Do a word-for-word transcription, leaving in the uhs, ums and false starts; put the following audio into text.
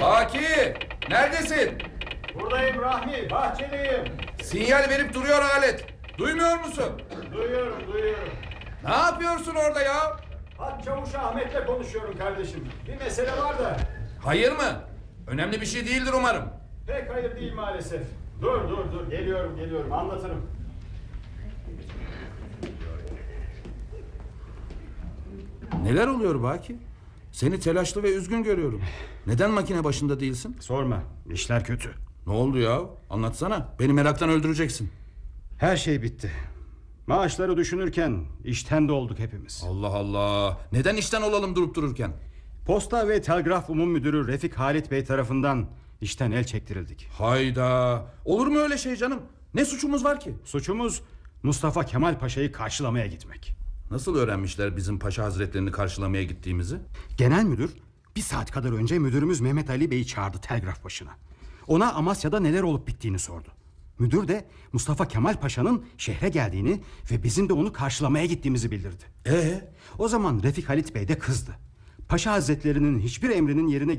Baki, neredesin? Buradayım Rahmi, bahçedeyim. Sinyal verip duruyor alet. Duymuyor musun? Duyuyorum, duyuyorum. Ne yapıyorsun orada ya? Hat Çavuş Ahmet'le konuşuyorum kardeşim. Bir mesele var da. Hayır mı? Önemli bir şey değildir umarım. Pek hayır değil maalesef. Dur, dur, dur. Geliyorum, geliyorum. Anlatırım. Neler oluyor Baki? Seni telaşlı ve üzgün görüyorum. Neden makine başında değilsin? Sorma, işler kötü. Ne oldu ya? Anlatsana. Beni meraktan öldüreceksin. Her şey bitti. Maaşları düşünürken işten de olduk hepimiz. Allah Allah. Neden işten olalım durup dururken? Posta ve Telgraf Umum Müdürü Refik Halit Bey tarafından işten el çektirildik. Hayda. Olur mu öyle şey canım? Ne suçumuz var ki? Suçumuz Mustafa Kemal Paşa'yı karşılamaya gitmek. Nasıl öğrenmişler bizim paşa hazretlerini karşılamaya gittiğimizi? Genel müdür bir saat kadar önce müdürümüz Mehmet Ali Bey'i çağırdı telgraf başına. Ona Amasya'da neler olup bittiğini sordu. Müdür de Mustafa Kemal Paşa'nın şehre geldiğini ve bizim de onu karşılamaya gittiğimizi bildirdi. Ee? O zaman Refik Halit Bey de kızdı. Paşa Hazretlerinin hiçbir emrinin yerine